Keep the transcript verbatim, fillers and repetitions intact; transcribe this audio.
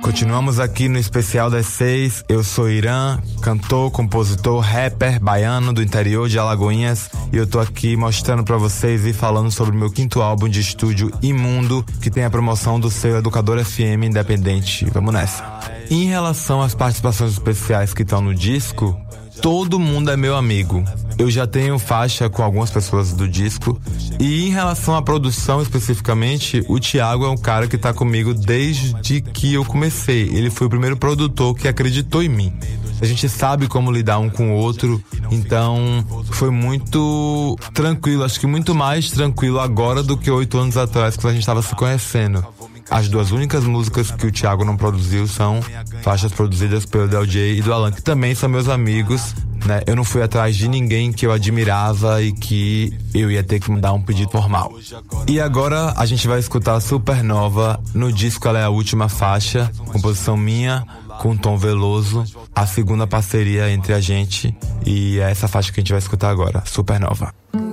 Continuamos aqui no Especial das Seis. Eu sou Irã, cantor, compositor, rapper, baiano do interior de Alagoinhas, e eu tô aqui mostrando pra vocês e falando sobre o meu quinto álbum de estúdio, Imundo, que tem a promoção do selo Educador F M Independente. Vamos nessa. Em relação às participações especiais que estão no disco, todo mundo é meu amigo. Eu já tenho faixa com algumas pessoas do disco. E em relação à produção especificamente, o Thiago é um cara que tá comigo desde que eu comecei. Ele foi o primeiro produtor que acreditou em mim. A gente sabe como lidar um com o outro, então foi muito tranquilo, acho que muito mais tranquilo agora do que oito anos atrás, quando a gente tava se conhecendo. As duas únicas músicas que o Thiago não produziu são faixas produzidas pelo Del J e do Alan, que também são meus amigos, né? Eu não fui atrás de ninguém que eu admirava e que eu ia ter que me dar um pedido formal. E agora a gente vai escutar Supernova. No disco ela é a última faixa, composição minha com Tom Veloso, a segunda parceria entre a gente, e é essa faixa que a gente vai escutar agora, Supernova.